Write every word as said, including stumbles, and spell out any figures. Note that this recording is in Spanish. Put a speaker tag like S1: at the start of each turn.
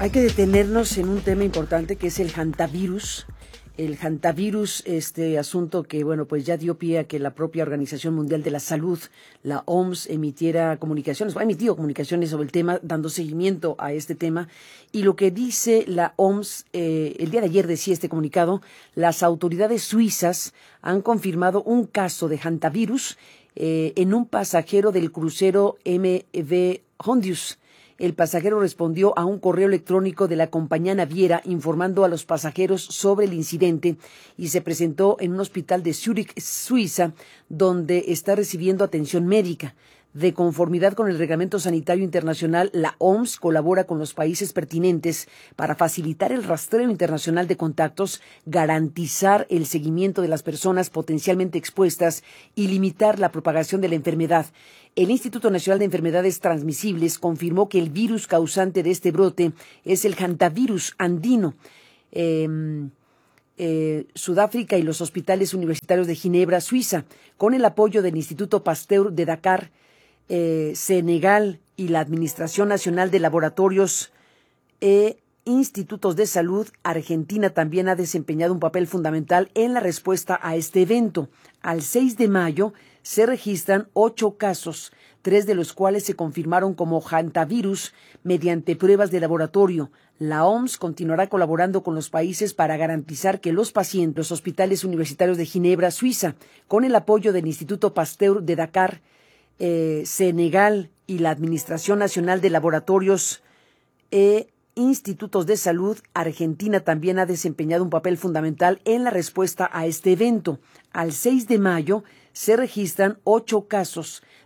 S1: Hay que detenernos en un tema importante que es el hantavirus. El hantavirus, este asunto que, bueno, pues ya dio pie a que la propia Organización Mundial de la Salud, la O M S, emitiera comunicaciones, o ha emitido comunicaciones sobre el tema, dando seguimiento a este tema. Y lo que dice la O M S, eh, el día de ayer decía este comunicado, las autoridades suizas han confirmado un caso de hantavirus eh, en un pasajero del crucero M V Hondius. El pasajero respondió a un correo electrónico de la compañía naviera informando a los pasajeros sobre el incidente y se presentó en un hospital de Zúrich, Suiza, donde está recibiendo atención médica. De conformidad con el Reglamento Sanitario Internacional, la O M S colabora con los países pertinentes para facilitar el rastreo internacional de contactos, garantizar el seguimiento de las personas potencialmente expuestas y limitar la propagación de la enfermedad. El Instituto Nacional de Enfermedades Transmisibles confirmó que el virus causante de este brote es el hantavirus andino. Eh, Eh, Sudáfrica y los hospitales universitarios de Ginebra, Suiza, con el apoyo del Instituto Pasteur de Dakar, eh, Senegal y la Administración Nacional de Laboratorios e Institutos de Salud, Argentina también ha desempeñado un papel fundamental en la respuesta a este evento. Al seis de mayo se registran ocho casos, tres de los cuales se confirmaron como hantavirus mediante pruebas de laboratorio. La O M S continuará colaborando con los países para garantizar que los pacientes de los hospitales universitarios de Ginebra, Suiza, con el apoyo del Instituto Pasteur de Dakar, eh, Senegal y la Administración Nacional de Laboratorios e Institutos de Salud, Argentina también ha desempeñado un papel fundamental en la respuesta a este evento. Al seis de mayo se registran ocho casos,